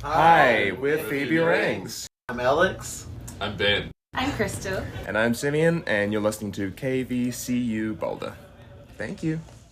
Hi, we're Phoebe Rangs. I'm Alex. I'm Ben. I'm Crystal. And I'm Simeon, and you're listening to KVCU Boulder. Thank you.